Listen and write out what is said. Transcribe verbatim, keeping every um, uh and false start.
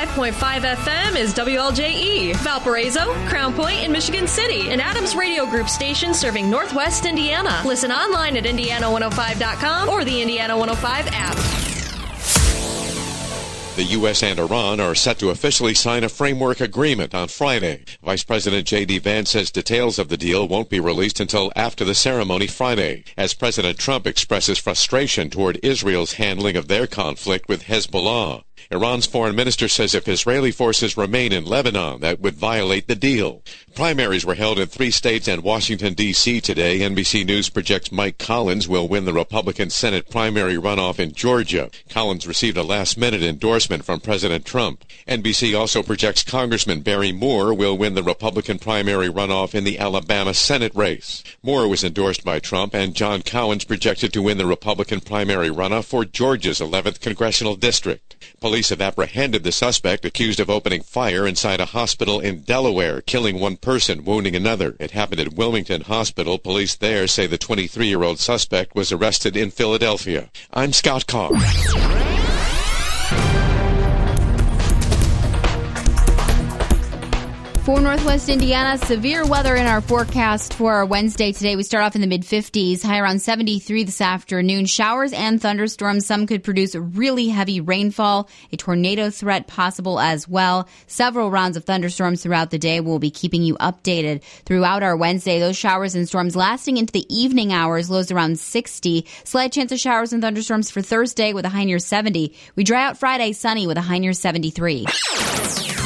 five point five F M is W L J E, Valparaiso, Crown Point, and Michigan City, an Adams Radio Group station serving Northwest Indiana. Listen online at indiana one oh five dot com or the Indiana one oh five app. The U S and Iran are set to officially sign a framework agreement on Friday. Vice President J D. Vance says details of the deal won't be released until after the ceremony Friday, as President Trump expresses frustration toward Israel's handling of their conflict with Hezbollah. Iran's foreign minister says if Israeli forces remain in Lebanon, that would violate the deal. Primaries were held in three states and Washington, D C today. N B C News projects Mike Collins will win the Republican Senate primary runoff in Georgia. Collins received a last-minute endorsement from President Trump. N B C also projects Congressman Barry Moore will win the Republican primary runoff in the Alabama Senate race. Moore was endorsed by Trump, and John Cowan's projected to win the Republican primary runoff for Georgia's eleventh congressional district. Police have apprehended the suspect accused of opening fire inside a hospital in Delaware, killing one person, wounding another. It happened at Wilmington Hospital. Police there say the twenty-three-year-old suspect was arrested in Philadelphia. I'm Scott Carr. For Northwest Indiana, severe weather in our forecast for Wednesday today. We start off in the mid fifties, high around seventy-three this afternoon. Showers and thunderstorms. Some could produce really heavy rainfall. A tornado threat possible as well. Several rounds of thunderstorms throughout the day. We'll be keeping you updated throughout our Wednesday. Those showers and storms lasting into the evening hours, lows around sixty. Slight chance of showers and thunderstorms for Thursday with a high near seventy. We dry out Friday, sunny with a high near seventy-three.